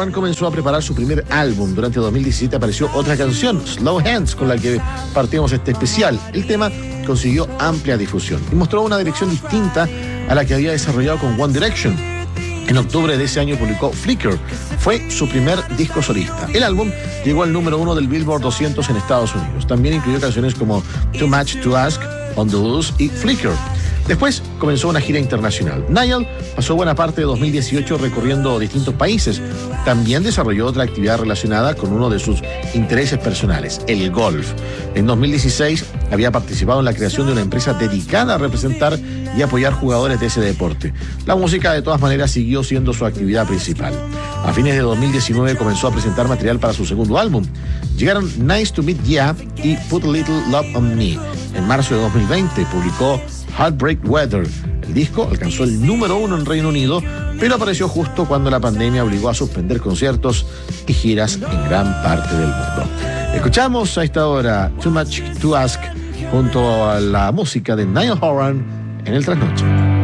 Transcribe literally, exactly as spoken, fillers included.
Horan comenzó a preparar su primer álbum. Durante dos mil diecisiete apareció otra canción, Slow Hands, con la que partimos este especial. El tema consiguió amplia difusión y mostró una dirección distinta a la que había desarrollado con One Direction. En octubre de ese año publicó Flicker. Fue su primer disco solista. El álbum llegó al número uno del Billboard doscientos en Estados Unidos. También incluyó canciones como Too Much to Ask, On the Loose y Flicker. Después comenzó una gira internacional. Niall pasó buena parte de dos mil dieciocho recorriendo distintos países. También desarrolló otra actividad relacionada con uno de sus intereses personales, el golf. En dos mil dieciséis había participado en la creación de una empresa dedicada a representar y apoyar jugadores de ese deporte. La música, de todas maneras, siguió siendo su actividad principal. A fines de dos mil diecinueve comenzó a presentar material para su segundo álbum. Llegaron Nice to Meet Ya y Put a Little Love on Me. En marzo de dos mil veinte publicó Heartbreak Weather. El disco alcanzó el número uno en Reino Unido, pero apareció justo cuando la pandemia obligó a suspender conciertos y giras en gran parte del mundo. Escuchamos a esta hora Too Much to Ask junto a la música de Niall Horan en el Trasnoche.